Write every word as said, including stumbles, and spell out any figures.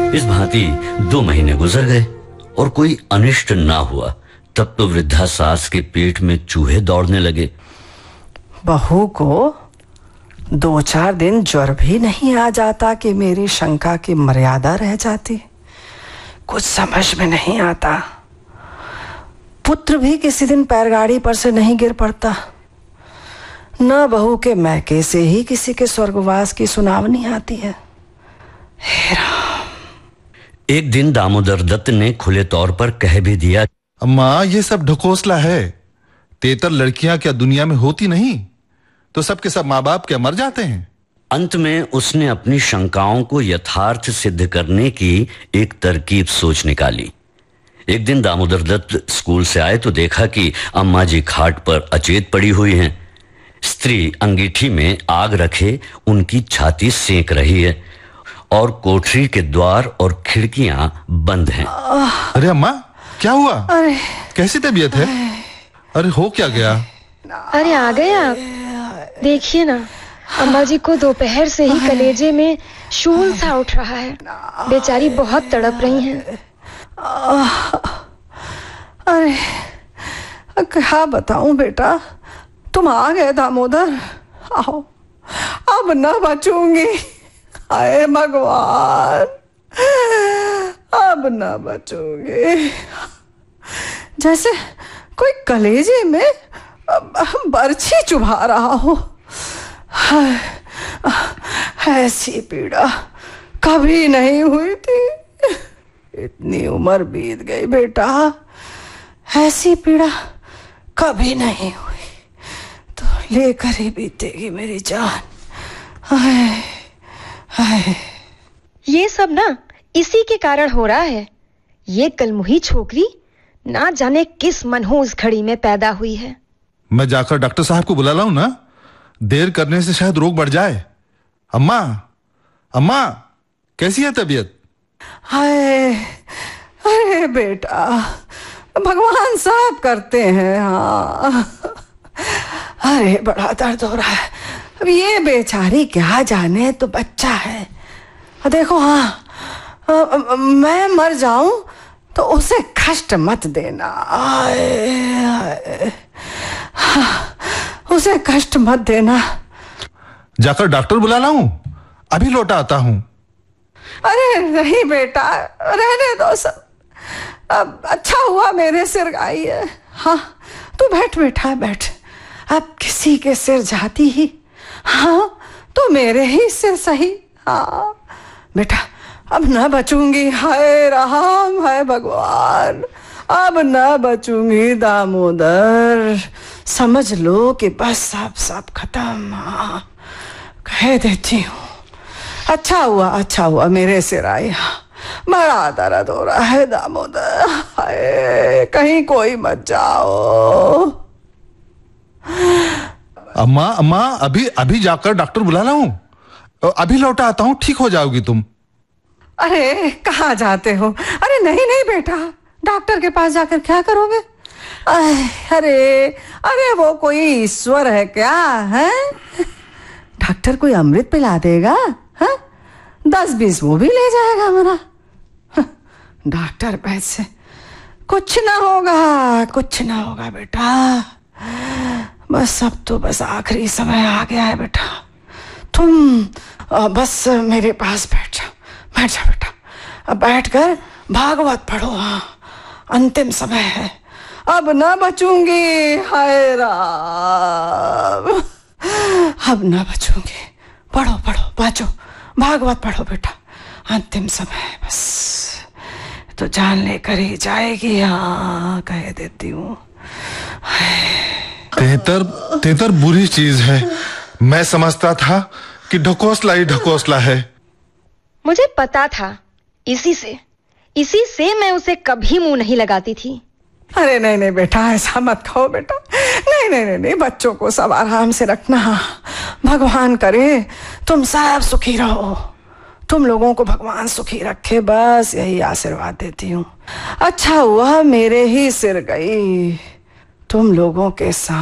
इस भांति दो महीने गुजर गए और कोई अनिष्ट ना हुआ। तब तो वृद्धा सास के पेट में चूहे दौड़ने लगे। बहू को दो चार दिन ज्वर भी नहीं आ जाता कि मेरी शंका की मर्यादा रह जाती। कुछ समझ में नहीं आता। पुत्र भी किसी दिन पैरगाड़ी पर से नहीं गिर पड़ता। न बहू के मैके से ही किसी के स्वर्गवास की सुनावनी आती है। हे राम। एक दिन दामोदर दत्त ने खुले तौर पर कह भी दिया, अम्मा ये सब ढकोसला है। तेतर लड़कियां क्या दुनिया में होती नहीं? तो सबके सब माँ बाप क्या मर जाते हैं? अंत में उसने अपनी शंकाओं को यथार्थ सिद्ध करने की एक तरकीब सोच निकाली। एक दिन दामोदर दत्त स्कूल से आए तो देखा कि अम्मा जी खाट पर अचेत पड़ी हुई हैं। स्त्री अंगीठी में आग रखे उनकी छाती सेंक रही है और कोठरी के द्वार और खिड़कियां बंद हैं। अरे अम्मा क्या हुआ? अरे कैसी तबीयत है? अरे हो क्या गया? अरे आ गए आप। देखिए ना, अम्मा जी को दोपहर से ही कलेजे में शूल सा उठ रहा है। बेचारी बहुत तड़प रही हैं। अरे क्या बताऊं बेटा, तुम आ गए दामोदर। आओ, अब न बचूंगी। हाय भगवान, अब न बचूंगी। जैसे कोई कलेजे में बर्छी चुभा रहा हो। ऐसी पीड़ा कभी नहीं हुई थी। इतनी उम्र बीत गई बेटा, ऐसी पीड़ा कभी नहीं हुई। तो लेकर ही बीतेगी मेरी जान। हाय हाय। ये सब ना इसी के कारण हो रहा है। ये कलमुही छोकरी ना जाने किस मनहूस घड़ी में पैदा हुई है। मैं जाकर डॉक्टर साहब को बुला लाऊं ना? देर करने से शायद रोग बढ़ जाए। अम्मा अम्मा कैसी है तबीयत? हाय, अरे बेटा, भगवान साहब करते हैं। हाँ, अरे बड़ा दर्द हो रहा है। अब ये बेचारी क्या जाने, तो बच्चा है। देखो, हाँ, मैं मर जाऊं तो उसे कष्ट मत देना। आए, आए, हाँ, उसे कष्ट मत देना। जाकर डॉक्टर बुला लाऊं? अभी लौटा आता हूं। अरे नहीं बेटा, रहने दो सब। अब अच्छा हुआ मेरे सिर आई है। हाँ, तू बैठ बेटा, बैठ। अब किसी के सिर जाती ही, हाँ, तो मेरे ही सिर सही। हाँ बेटा, अब न बचूंगी। हाय राम, हाय भगवान, अब न बचूंगी दामोदर। समझ लो कि बस सब सब खत्म। हाँ, कह देती हूँ। अच्छा हुआ, अच्छा हुआ मेरे सिर आई। बड़ा दर्द हो रहा है दामोदर। हाय, कहीं कोई मत जाओ। अम्मा अम्मा अभी अभी जाकर डॉक्टर बुला लाऊं? अभी लौटा आता हूं, ठीक हो जाओगी तुम। अरे कहाँ जाते हो? अरे नहीं नहीं बेटा, डॉक्टर के पास जाकर क्या करोगे? अरे अरे वो कोई ईश्वर है क्या है? डॉक्टर कोई अमृत पिला देगा? है? दस बीस वो भी ले जाएगा मेरा। डॉक्टर पैसे कुछ ना होगा, कुछ ना होगा बेटा। बस अब तो बस आखिरी समय आ गया है बेटा। तुम बस मेरे पास बैठ जाओ, बैठ जाओ बेटा। अब बैठकर भागवत पढ़ो। हाँ, अंतिम समय है। अब ना बचूंगी। हाय राम, अब ना बचूंगी। पढ़ो पढ़ो, बाजो, भागवत पढ़ो बेटा। अंतिम समय है, बस तो जान लेकर ही जाएगी। हाँ, कह देती हूँ। तेतर तेतर बुरी चीज है। मैं समझता था कि ढकोसला ही ढकोसला है। मुझे पता था। इसी से इसी से मैं उसे कभी मुंह नहीं लगाती थी। अरे नहीं नहीं बेटा, ऐसा मत कहो बेटा। नहीं नहीं नहीं, नहीं बच्चों को सब आराम से रखना। भगवान करे तुम सब सुखी रहो। तुम लोगों को भगवान सुखी रखे, बस यही आशीर्वाद देती हूँ। अच्छा हुआ मेरे ही सिर गई। तुम लोगों के साथ